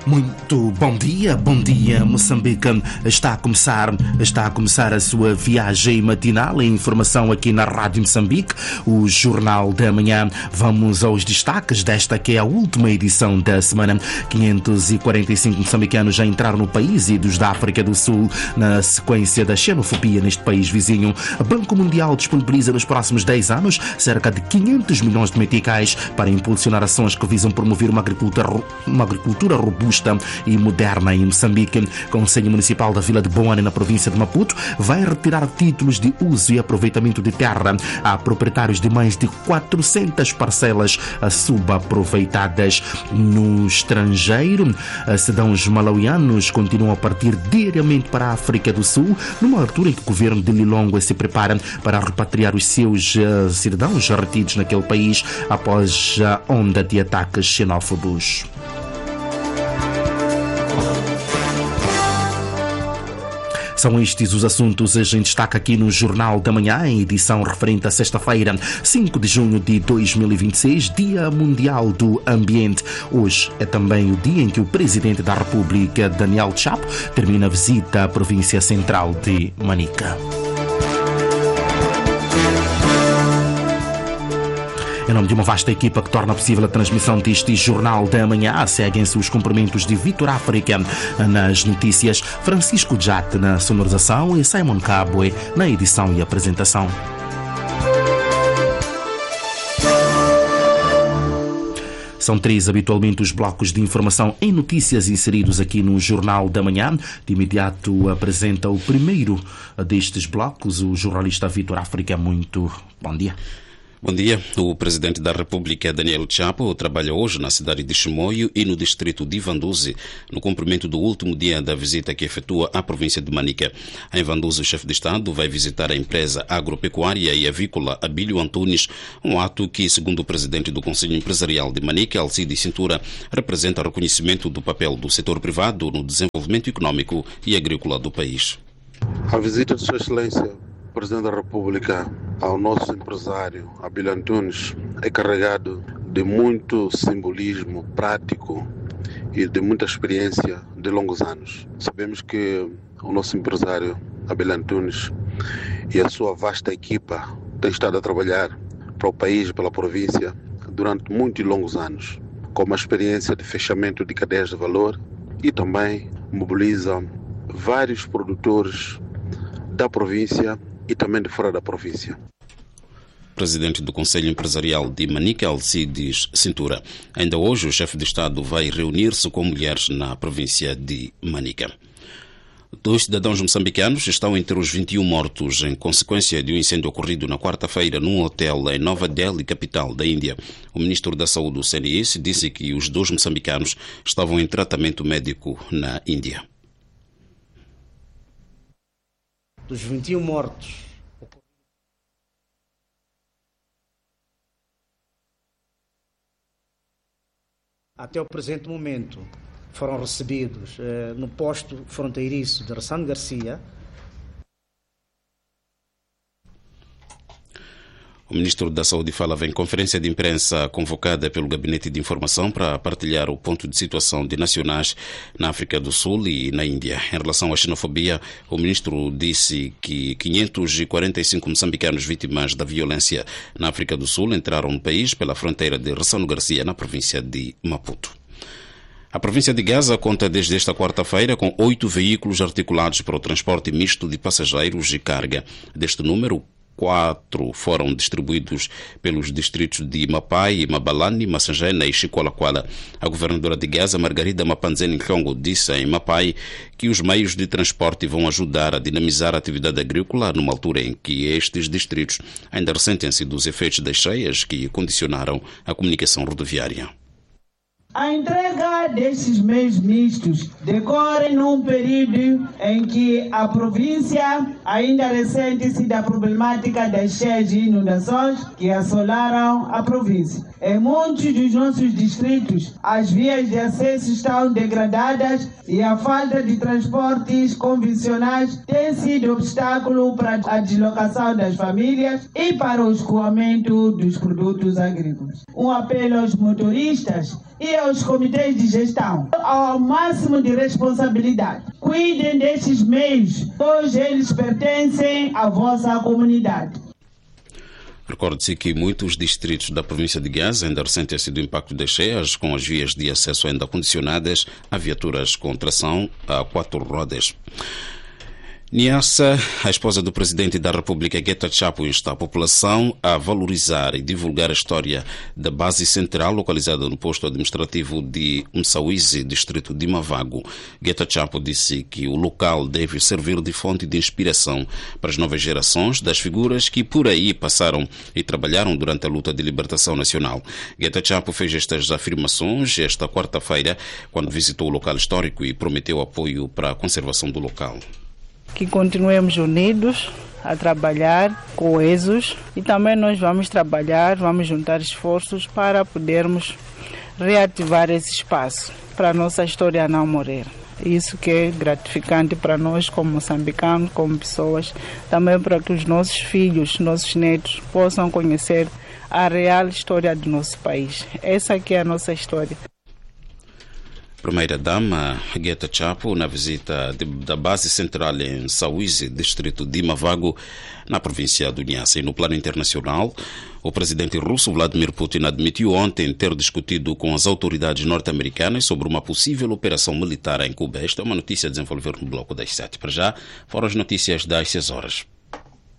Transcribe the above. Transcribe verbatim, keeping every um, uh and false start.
Muito bom dia, bom dia Moçambique. Está a começar, está a começar a sua viagem matinal em informação aqui na Rádio Moçambique, o Jornal da Manhã. Vamos aos destaques desta que é a última edição da semana. quinhentos e quarenta e cinco moçambicanos já entraram no país e dos da África do Sul na sequência da xenofobia neste país vizinho. O Banco Mundial disponibiliza nos próximos dez anos cerca de quinhentos milhões de meticais para impulsionar ações que visam promover uma agricultura, uma agricultura robusta e moderna em Moçambique. O Conselho Municipal da Vila de Boane, na província de Maputo, vai retirar títulos de uso e aproveitamento de terra a proprietários de mais de quatrocentas parcelas subaproveitadas. No estrangeiro, cidadãos malauianos continuam a partir diariamente para a África do Sul, numa altura em que o governo de Lilongwe se prepara para repatriar os seus cidadãos retidos naquele país após a onda de ataques xenófobos. São estes os assuntos a gente destaca aqui no Jornal da Manhã, em edição referente a sexta-feira, cinco de junho de dois mil e vinte e seis, Dia Mundial do Ambiente. Hoje é também o dia em que o Presidente da República, Daniel Chapo, termina a visita à província central de Manica. Em nome de uma vasta equipa que torna possível a transmissão deste Jornal da Manhã, seguem-se os cumprimentos de Vitor África nas notícias, Francisco Jate na sonorização e Simon Cabwe na edição e apresentação. São três habitualmente os blocos de informação em notícias inseridos aqui no Jornal da Manhã. De imediato apresenta o primeiro destes blocos, o jornalista Vitor África. Muito bom dia. Bom dia. O Presidente da República, Daniel Chapo, trabalha hoje na cidade de Chimoio e no distrito de Vanduzi, no cumprimento do último dia da visita que efetua à província de Manica. Em Vanduzi, o chefe de Estado vai visitar a empresa agropecuária e avícola Abílio Antunes, um ato que, segundo o Presidente do Conselho Empresarial de Manica, Alcides Cintura, representa reconhecimento do papel do setor privado no desenvolvimento econômico e agrícola do país. A visita de Sua Excelência, Presidente da República, ao nosso empresário Abílio Antunes é carregado de muito simbolismo prático e de muita experiência de longos anos. Sabemos que o nosso empresário Abílio Antunes e a sua vasta equipa têm estado a trabalhar para o país e pela província durante muitos e longos anos, com uma experiência de fechamento de cadeias de valor e também mobiliza vários produtores da província e também de fora da província. Presidente do Conselho Empresarial de Manica, Alcides Cintura. Ainda hoje o chefe de Estado vai reunir-se com mulheres na província de Manica. Dois cidadãos moçambicanos estão entre os vinte e um mortos em consequência de um incêndio ocorrido na quarta-feira num hotel em Nova Delhi, capital da Índia. O ministro da Saúde do C N S disse que os dois moçambicanos estavam em tratamento médico na Índia. Dos vinte e um mortos, até o presente momento foram recebidos eh, no posto fronteiriço de Ressano Garcia. O Ministro da Saúde falava em conferência de imprensa convocada pelo Gabinete de Informação para partilhar o ponto de situação de nacionais na África do Sul e na Índia. Em relação à xenofobia, o Ministro disse que quinhentos e quarenta e cinco moçambicanos vítimas da violência na África do Sul entraram no país pela fronteira de Ressano Garcia, na província de Maputo. A província de Gaza conta desde esta quarta-feira com oito veículos articulados para o transporte misto de passageiros e carga. Deste número, quatro foram distribuídos pelos distritos de Mapai, Mabalane, Massangena e Chiqualaquala. A governadora de Gaza, Margarida Mapanzeni Nhlongo, disse em Mapai que os meios de transporte vão ajudar a dinamizar a atividade agrícola numa altura em que estes distritos ainda ressentem-se dos efeitos das cheias que condicionaram a comunicação rodoviária. A entrega destes meios mistos decorre num período em que a província ainda ressente-se da problemática das cheias e inundações que assolaram a província. Em muitos dos nossos distritos, as vias de acesso estão degradadas e a falta de transportes convencionais tem sido obstáculo para a deslocação das famílias e para o escoamento dos produtos agrícolas. Um apelo aos motoristas e aos comitês de gestão ao máximo de responsabilidade. Cuidem destes meios, todos eles pertencem à vossa comunidade. Recorde-se que muitos distritos da província de Gaza ainda ressentem do impacto das cheias, com as vias de acesso ainda condicionadas a viaturas com tração a quatro rodas. Niassa, a esposa do presidente da República, Getachew, insta a população a valorizar e divulgar a história da base central localizada no posto administrativo de Msawizi, distrito de Mavago. Getachew disse que o local deve servir de fonte de inspiração para as novas gerações das figuras que por aí passaram e trabalharam durante a luta de libertação nacional. Getachew fez estas afirmações esta quarta-feira, quando visitou o local histórico e prometeu apoio para a conservação do local. Que continuemos unidos a trabalhar, coesos, e também nós vamos trabalhar, vamos juntar esforços para podermos reativar esse espaço, para a nossa história não morrer. Isso que é gratificante para nós como moçambicanos, como pessoas, também para que os nossos filhos, nossos netos possam conhecer a real história do nosso país. Essa aqui é a nossa história. Primeira-dama Getachew na visita de, da base central em Msawizi, distrito de Mavago, na província do Niassa. E no plano internacional, o presidente russo Vladimir Putin admitiu ontem ter discutido com as autoridades norte-americanas sobre uma possível operação militar em Cuba. Esta é uma notícia a desenvolver no bloco das sete. Para já, foram as notícias das seis horas.